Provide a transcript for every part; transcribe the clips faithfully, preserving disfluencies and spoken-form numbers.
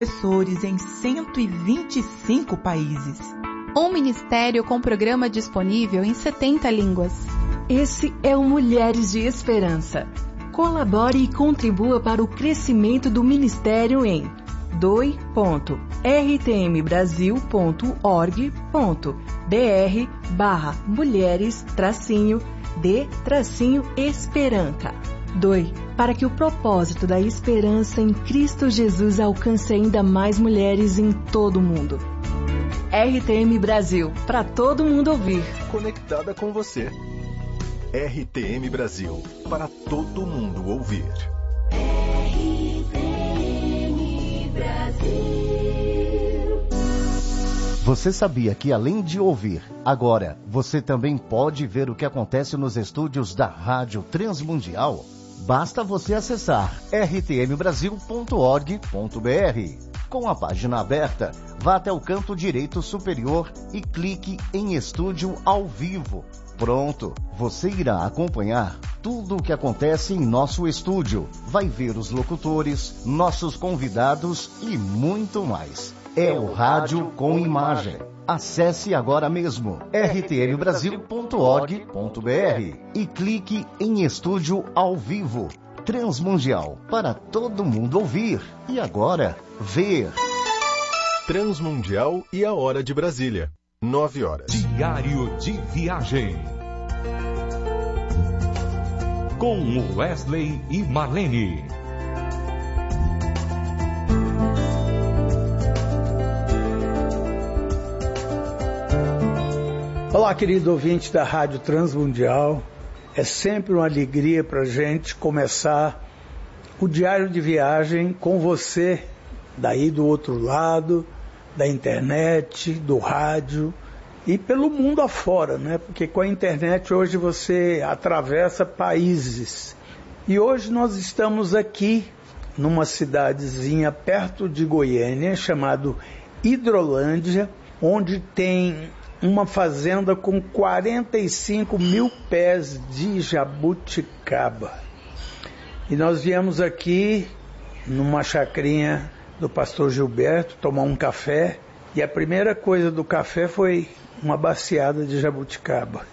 professores em cento e vinte e cinco países. Um ministério com programa disponível em setenta línguas. Esse é o Mulheres de Esperança. Colabore e contribua para o crescimento do ministério em doe ponto r t m brasil ponto org ponto b r barra mulheres tracinho de tracinho esperança. Doe para que o propósito da esperança em Cristo Jesus alcance ainda mais mulheres em todo o mundo. R T M Brasil, para todo mundo ouvir. Conectada com você. R T M Brasil, para todo mundo ouvir. R T M Brasil. Você sabia que além de ouvir, agora você também pode ver o que acontece nos estúdios da Rádio Transmundial? Basta você acessar r t m brasil ponto org ponto b r. Com a página aberta, vá até o canto direito superior e clique em Estúdio ao Vivo. Pronto, você irá acompanhar tudo o que acontece em nosso estúdio. Vai ver os locutores, nossos convidados e muito mais. É o Rádio com Imagem. Acesse agora mesmo r t m brasil ponto org ponto b r e clique em Estúdio ao Vivo. Transmundial, para todo mundo ouvir e agora ver. Transmundial e a Hora de Brasília. Nove horas. Diário de Viagem. Com Wesley e Marlene. Olá, querido ouvinte da Rádio Transmundial. É sempre uma alegria para a gente começar o Diário de Viagem com você, daí do outro lado, da internet, do rádio e pelo mundo afora, né? Porque com a internet hoje você atravessa países. E hoje nós estamos aqui numa cidadezinha perto de Goiânia, chamado Hidrolândia, onde tem uma fazenda com quarenta e cinco mil pés de jabuticaba. E nós viemos aqui numa chacrinha do pastor Gilberto tomar um café, e a primeira coisa do café foi uma baciada de jabuticaba.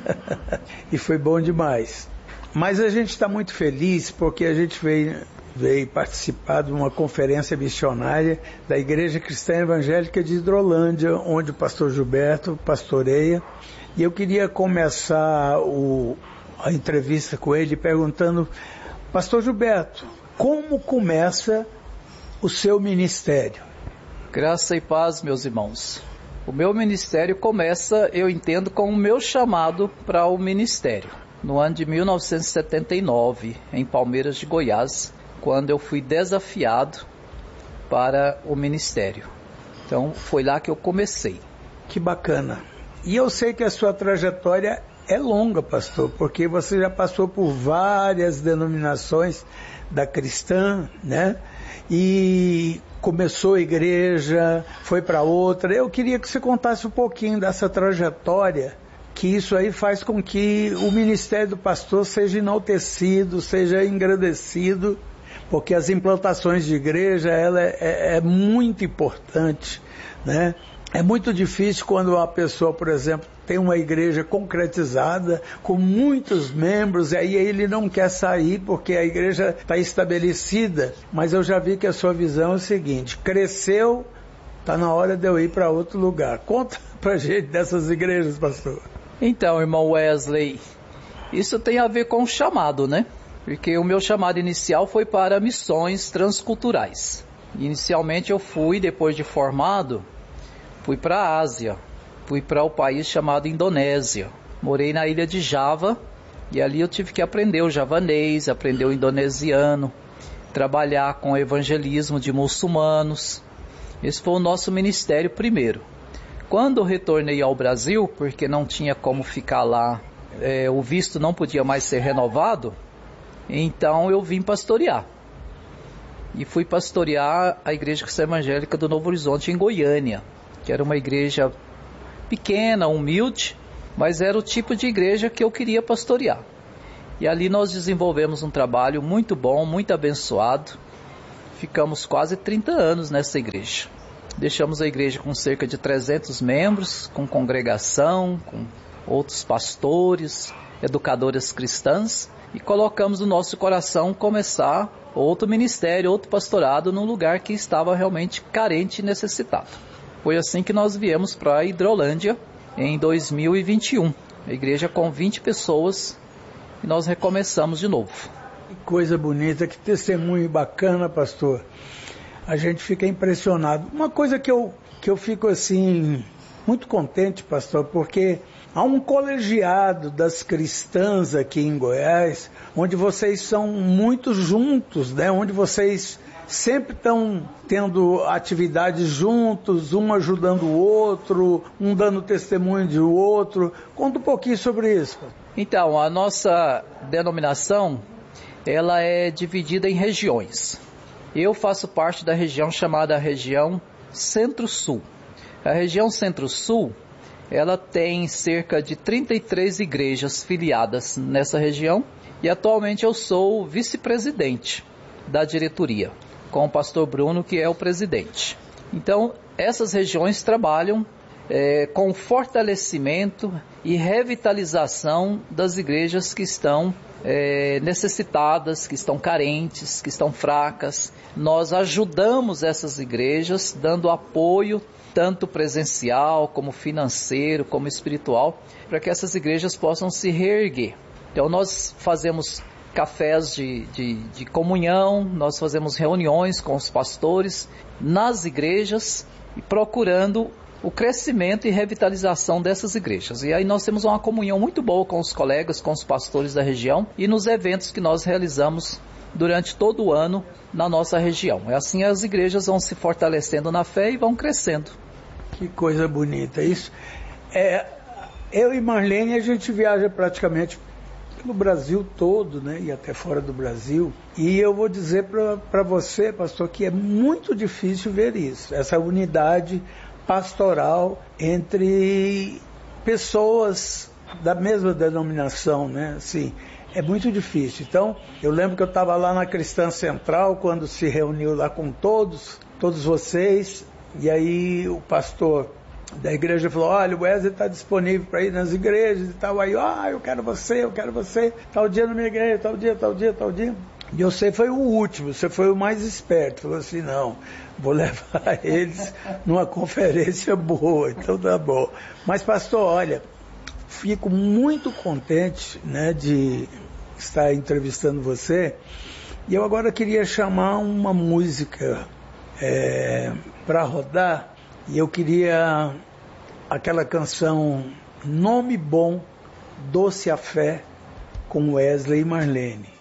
E foi bom demais. Mas a gente está muito feliz porque a gente veio, veio participar de uma conferência missionária da Igreja Cristã Evangélica de Hidrolândia, onde o pastor Gilberto pastoreia. E eu queria começar o, a entrevista com ele perguntando: pastor Gilberto, como começa o seu ministério? Graça e paz, meus irmãos. O meu ministério começa, eu entendo, com o meu chamado para o ministério. No ano de mil novecentos e setenta e nove, em Palmeiras de Goiás, quando eu fui desafiado para o ministério. Então, foi lá que eu comecei. Que bacana. E eu sei que a sua trajetória é longa, pastor, porque você já passou por várias denominações da cristã, né? E começou a igreja, foi para outra. Eu queria que você contasse um pouquinho dessa trajetória, que isso aí faz com que o ministério do pastor seja enaltecido, seja engrandecido, porque as implantações de igreja, ela é, é, é muito importante, né? É muito difícil quando uma pessoa, por exemplo, tem uma igreja concretizada, com muitos membros, e aí ele não quer sair porque a igreja está estabelecida. Mas eu já vi que a sua visão é o seguinte: cresceu, está na hora de eu ir para outro lugar. Conta pra gente dessas igrejas, pastor. Então, irmão Wesley, isso tem a ver com o chamado, né? Porque o meu chamado inicial foi para missões transculturais. Inicialmente eu fui, depois de formado, fui para a Ásia, fui para o país chamado Indonésia. Morei na ilha de Java e ali eu tive que aprender o javanês, aprender o indonesiano, trabalhar com evangelismo de muçulmanos. Esse foi o nosso ministério primeiro. Quando eu retornei ao Brasil, porque não tinha como ficar lá, é, o visto não podia mais ser renovado, então eu vim pastorear. E fui pastorear a Igreja Cristã Evangélica do Novo Horizonte em Goiânia, que era uma igreja pequena, humilde, mas era o tipo de igreja que eu queria pastorear. E ali nós desenvolvemos um trabalho muito bom, muito abençoado. ficamos quase trinta anos nessa igreja. Deixamos a igreja com cerca de trezentos membros, com congregação, com outros pastores, educadoras cristãs, e colocamos no nosso coração começar outro ministério, outro pastorado num lugar que estava realmente carente e necessitado. Foi assim que nós viemos para a Hidrolândia em dois mil e vinte e um, a igreja com vinte pessoas, e nós recomeçamos de novo. Que coisa bonita, que testemunho bacana, pastor. A gente fica impressionado. Uma coisa que eu, que eu fico assim, muito contente, pastor, porque há um colegiado das cristãs aqui em Goiás, onde vocês são muito juntos, né? Onde vocês sempre estão tendo atividades juntos, um ajudando o outro, um dando testemunho de outro. Conta um pouquinho sobre isso. Então, a nossa denominação, ela é dividida em regiões. Eu faço parte da região chamada região Centro-Sul. A região Centro-Sul, ela tem cerca de trinta e três igrejas filiadas nessa região, e atualmente eu sou vice-presidente da diretoria, com o pastor Bruno, que é o presidente. Então, essas regiões trabalham é, com fortalecimento e revitalização das igrejas que estão é, necessitadas, que estão carentes, que estão fracas. Nós ajudamos essas igrejas dando apoio, tanto presencial, como financeiro, como espiritual, para que essas igrejas possam se reerguer. Então nós fazemos cafés de, de, de comunhão, nós fazemos reuniões com os pastores nas igrejas, e procurando o crescimento e revitalização dessas igrejas. E aí nós temos uma comunhão muito boa com os colegas, com os pastores da região, e nos eventos que nós realizamos durante todo o ano na nossa região. É assim as igrejas vão se fortalecendo na fé e vão crescendo. Que coisa bonita isso. É, eu e Marlene, a gente viaja praticamente pelo Brasil todo, né, e até fora do Brasil. E eu vou dizer para você, pastor, que é muito difícil ver isso, essa unidade pastoral entre pessoas da mesma denominação, né? Assim, é muito difícil. Então, eu lembro que eu estava lá na Cristã Central, quando se reuniu lá com todos, todos vocês, e aí o pastor da igreja falou: olha, o Wesley está disponível para ir nas igrejas e tal. Aí, ah, eu quero você, eu quero você, tal dia na minha igreja, tal dia, tal dia, tal dia. E você foi o último, você foi o mais esperto. Falou assim: não, vou levar eles numa conferência boa, então tá bom. Mas, pastor, olha, fico muito contente, né, de estar entrevistando você. E eu agora queria chamar uma música é, para rodar. E eu queria aquela canção Nome Bom, Doce a Fé, com Wesley e Marlene.